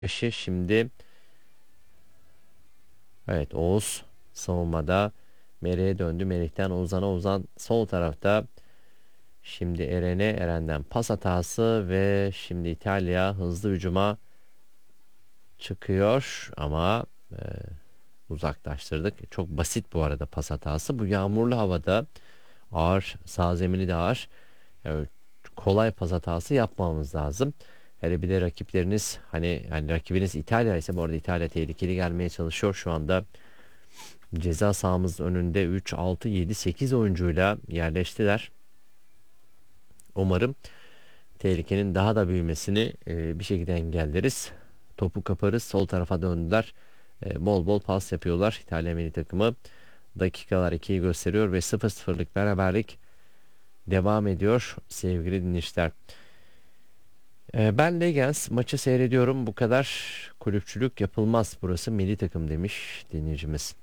Yaşı şimdi evet Oğuz savunmada Merih'e döndü. Merih'ten Ozan'a, Ozan sol tarafta. Şimdi Eren'e, Eren'den pas hatası ve şimdi İtalya hızlı hücuma çıkıyor ama uzaklaştırdık. Çok basit bu arada pas hatası. Bu yağmurlu havada ağır, sağ zemini de ağır. Yani kolay pas hatası yapmamamız lazım. Hele bir de rakipleriniz hani yani rakibiniz İtalya ise, bu arada İtalya tehlikeli gelmeye çalışıyor şu anda. Ceza sahamız önünde 3, 6, 7, 8 oyuncuyla yerleştiler. Umarım tehlikenin daha da büyümesini bir şekilde engelleriz. Topu kaparız. Sol tarafa döndüler. Bol bol pas yapıyorlar. İtalya milli takımı. Dakikalar 2'yi gösteriyor ve 0-0'lık beraberlik devam ediyor sevgili dinleyiciler. Ben Legens maçı seyrediyorum. Bu kadar kulüpçülük yapılmaz. Burası milli takım demiş dinleyicimiz.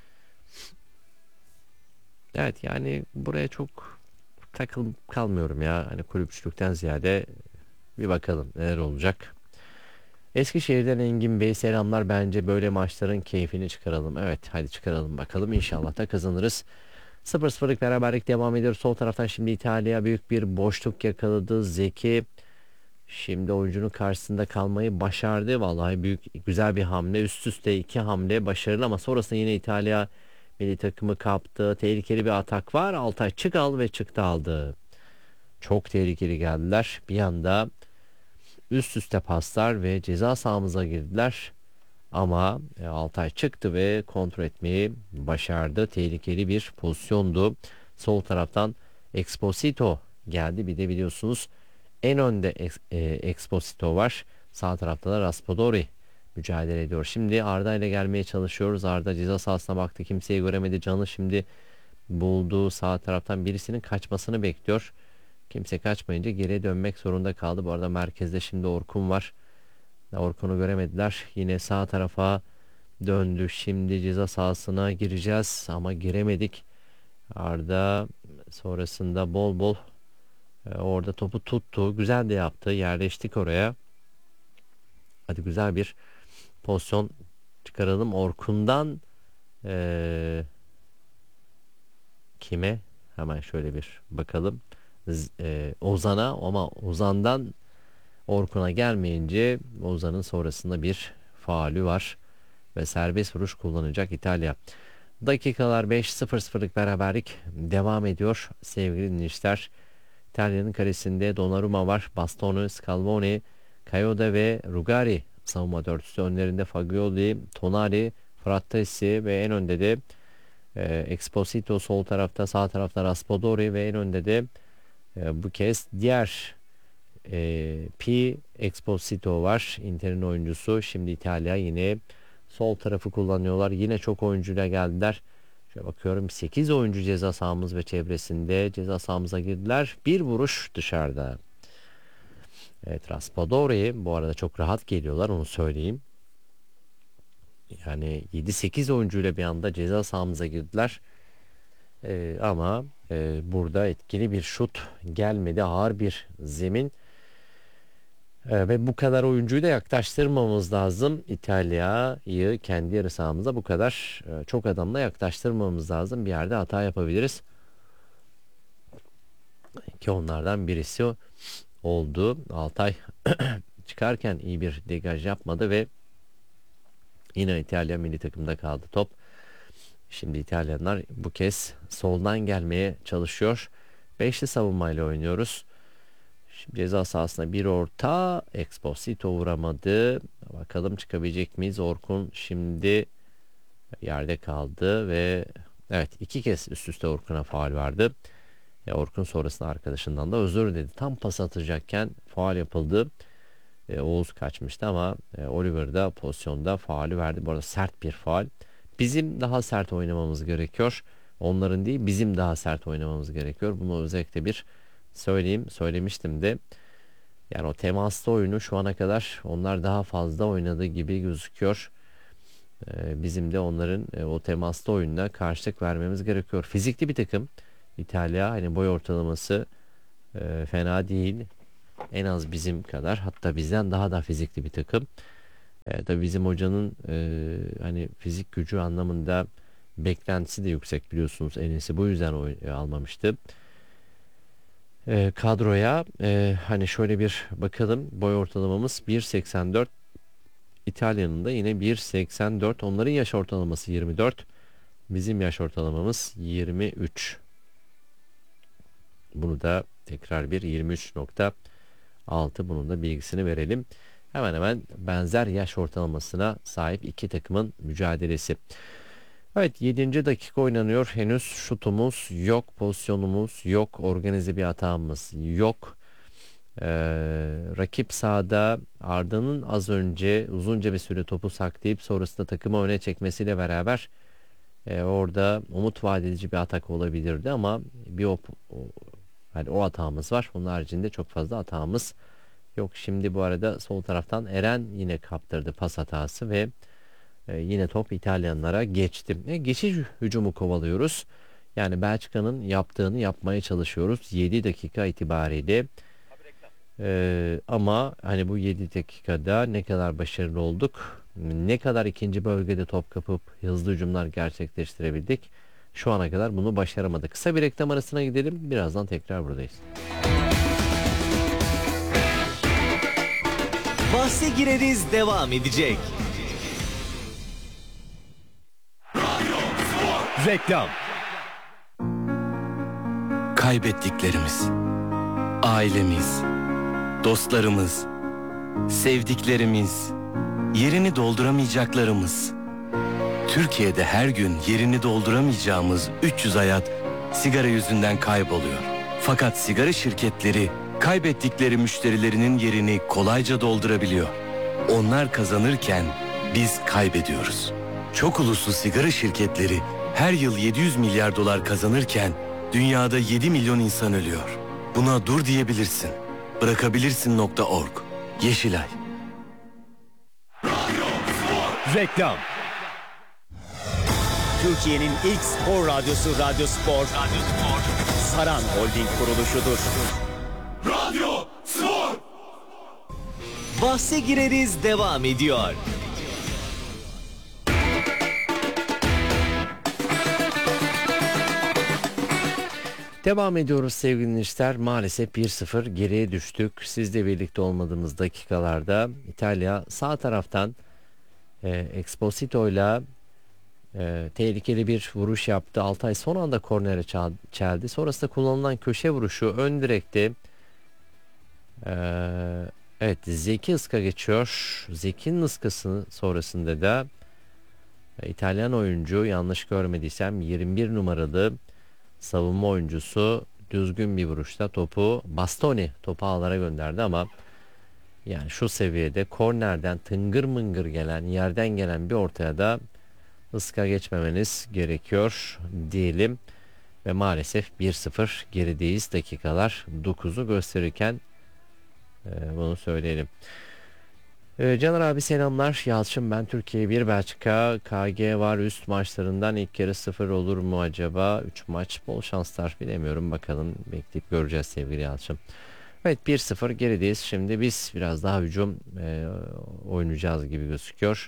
Evet yani buraya çok kalmıyorum ya. Hani kulüpçülükten ziyade bir bakalım neler olacak. Eskişehir'den Engin Bey selamlar. Bence böyle maçların keyfini çıkaralım. Evet hadi çıkaralım bakalım. İnşallah da kazanırız. 0-0'lık beraberlik devam ediyor. Sol taraftan şimdi İtalya büyük bir boşluk yakaladı. Zeki şimdi oyuncunun karşısında kalmayı başardı. Vallahi büyük güzel bir hamle. Üst üste iki hamle başarılı ama sonrasında yine İtalya milli takımı kaptı. Tehlikeli bir atak var. Altay çık al ve çıktı aldı. Çok tehlikeli geldiler. Bir anda üst üste paslar ve ceza sahamıza girdiler. Ama Altay çıktı ve kontrol etmeyi başardı. Tehlikeli bir pozisyondu. Sol taraftan Exposito geldi. Bir de biliyorsunuz en önde Exposito var. Sağ tarafta da Raspadori mücadele ediyor. Şimdi Arda ile gelmeye çalışıyoruz. Arda ceza sahasına baktı. Kimseyi göremedi. Canı şimdi bulduğu sağ taraftan birisinin kaçmasını bekliyor. Kimse kaçmayınca geriye dönmek zorunda kaldı. Bu arada merkezde şimdi Orkun var. Orkun'u göremediler. Yine sağ tarafa döndü. Şimdi ceza sahasına gireceğiz ama giremedik. Arda sonrasında bol bol orada topu tuttu. Güzel de yaptı. Yerleştik oraya. Hadi güzel bir pozisyon çıkaralım. Orkun'dan kime? Hemen şöyle bir bakalım. Ozan'a ama Ozan'dan Orkun'a gelmeyince Ozan'ın sonrasında bir faulü var ve serbest vuruş kullanacak İtalya. Dakikalar 5-0'lık beraberlik devam ediyor sevgili dinleyiciler. İtalya'nın kalesinde Donnarumma var. Bastoni, Scalvoni, Kayode ve Rugari savunma dörtlüsü. Önlerinde Fagioli, Tonali, Frattesi ve en önde de Exposito sol tarafta, sağ tarafta Raspadori ve en önde de bu kez diğer P. Exposito var. Inter'in oyuncusu. Şimdi İtalya yine sol tarafı kullanıyorlar. Yine çok oyuncuyla geldiler. Şöyle bakıyorum 8 oyuncu ceza sahamız ve çevresinde ceza sahamıza girdiler. Bir vuruş dışarıda. Evet Raspadori bu arada çok rahat geliyorlar onu söyleyeyim. Yani 7-8 oyuncuyla bir anda ceza sahamıza girdiler. Ama burada etkili bir şut gelmedi. Ağır bir zemin. Ve bu kadar oyuncuyu da yaklaştırmamamız lazım. İtalya'yı kendi yarı sahamıza bu kadar çok adamla yaklaştırmamamız lazım. Bir yerde hata yapabiliriz. Ki onlardan birisi oldu. Altay çıkarken iyi bir degaj yapmadı ve yine İtalya milli takımda kaldı top. Şimdi İtalyanlar bu kez soldan gelmeye çalışıyor. Beşli savunmayla oynuyoruz. Şimdi ceza sahasına bir orta. Exposito vuramadı. Bakalım çıkabilecek miyiz? Orkun şimdi yerde kaldı ve evet iki kez üst üste Orkun'a faul vardı. Orkun sonrasında arkadaşından da özür diledi. Tam pas atacakken faul yapıldı. Oğuz kaçmıştı ama Oliver da pozisyonda faulü verdi. Bu arada sert bir faul. Bizim daha sert oynamamız gerekiyor. Onların değil bizim daha sert oynamamız gerekiyor. Bunu özellikle bir söylemiştim de. Yani o temaslı oyunu şu ana kadar onlar daha fazla oynadığı gibi gözüküyor. Bizim de onların o temaslı oyununa karşılık vermemiz gerekiyor. Fizikli bir takım. İtalya hani boy ortalaması fena değil. En az bizim kadar hatta bizden daha da fizikli bir takım. Tabii bizim hocanın hani fizik gücü anlamında beklentisi de yüksek biliyorsunuz. Enes'i bu yüzden almamıştı. Kadroya hani şöyle bir bakalım, boy ortalamamız 1.84, İtalya'nın da yine 1.84, onların yaş ortalaması 24, bizim yaş ortalamamız 23. Bunu da tekrar bir 23.6, bunun da bilgisini verelim. Hemen hemen benzer yaş ortalamasına sahip iki takımın mücadelesi. Evet, 7. dakika oynanıyor. Henüz şutumuz yok, pozisyonumuz yok, organize bir hatamız yok. Ee, Rakip sahada Arda'nın az önce uzunca bir süre topu saklayıp sonrasında takımı öne çekmesiyle beraber orada umut vaat edici bir atak olabilirdi ama bir yani o hatamız var. Onun haricinde çok fazla hatamız yok. Şimdi bu arada sol taraftan Eren yine kaptırdı pas hatası ve yine top İtalyanlara geçti. Geçiş hücumu kovalıyoruz. Yani Belçika'nın yaptığını yapmaya çalışıyoruz 7 dakika itibariyle. Ama hani bu 7 dakikada ne kadar başarılı olduk, ne kadar ikinci bölgede top kapıp hızlı hücumlar gerçekleştirebildik, şu ana kadar bunu başaramadık. Kısa bir reklam arasına gidelim, birazdan tekrar buradayız. Bahse gireriz devam edecek. Reklam. Kaybettiklerimiz, ailemiz, dostlarımız, sevdiklerimiz, yerini dolduramayacaklarımız. Türkiye'de her gün yerini dolduramayacağımız 300 hayat sigara yüzünden kayboluyor. Fakat sigara şirketleri kaybettikleri müşterilerinin yerini kolayca doldurabiliyor. Onlar kazanırken biz kaybediyoruz. Çok uluslu sigara şirketleri her yıl 700 milyar dolar kazanırken dünyada 7 milyon insan ölüyor. Buna dur diyebilirsin. Bırakabilirsin.org. Yeşilay. Reklam. Türkiye'nin ilk spor radyosu Radyo Spor. Saran Holding kuruluşudur. Radyo Spor. Bahse gireriz devam ediyor. Devam ediyoruz sevgili dinleyiciler. Maalesef 1-0 geriye düştük. Sizle birlikte olmadığımız dakikalarda İtalya sağ taraftan Exposito ile tehlikeli bir vuruş yaptı. Altay son anda kornere çeldi. Sonrasında kullanılan köşe vuruşu ön direkte. Evet, Zeki ıska geçiyor. Zeki'nin ıskası sonrasında da İtalyan oyuncu, yanlış görmediysem 21 numaralı savunma oyuncusu düzgün bir vuruşta Bastoni topu ağlara gönderdi ama yani şu seviyede kornerden tıngır mıngır gelen, yerden gelen bir ortaya da ıska geçmemeniz gerekiyor diyelim ve maalesef 1-0 gerideyiz. Dakikalar 9'u gösterirken bunu söyleyelim. Caner abi selamlar. Yalçın ben, Türkiye 1 Belçika KG var, üst maçlarından ilk yarı 0 olur mu acaba? 3 maç, bol şanslar, bilemiyorum, bakalım, bekleyip göreceğiz sevgili Yalçın. Evet, 1-0 gerideyiz. Şimdi biz biraz daha hücum oynayacağız gibi gözüküyor.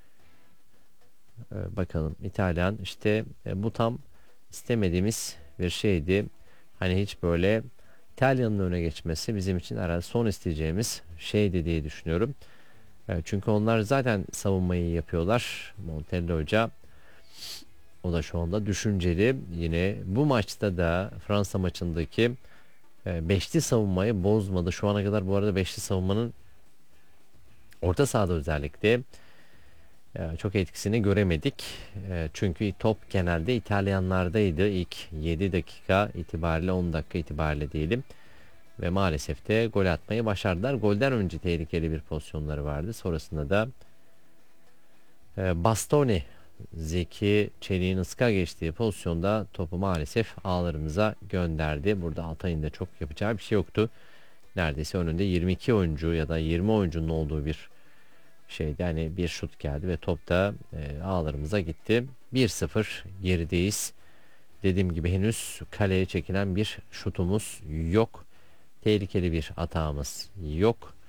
Bakalım, İtalyan işte bu tam istemediğimiz bir şeydi. Hani hiç böyle İtalya'nın öne geçmesi bizim için herhalde son isteyeceğimiz şeydi diye düşünüyorum. Çünkü onlar zaten savunmayı yapıyorlar. Montella Hoca, o da şu anda düşünceli. Yine bu maçta da Fransa maçındaki beşli savunmayı bozmadı. Şu ana kadar bu arada beşli savunmanın orta sahada özellikle çok etkisini göremedik. Çünkü top genelde İtalyanlardaydı ilk 7 dakika itibariyle, 10 dakika itibariyle diyelim. Ve maalesef de gol atmayı başardılar. Golden önce tehlikeli bir pozisyonları vardı. Sonrasında da Bastoni, Zeki Çelik'in ıska geçtiği pozisyonda topu maalesef ağlarımıza gönderdi. Burada Altay'ın da çok yapacağı bir şey yoktu. Neredeyse önünde 22 oyuncu ya da 20 oyuncunun olduğu bir şeydi. Yani bir şut geldi ve top da ağlarımıza gitti. 1-0 gerideyiz. Dediğim gibi henüz kaleye çekilen bir şutumuz yok. Tehlikeli bir hatamız yok.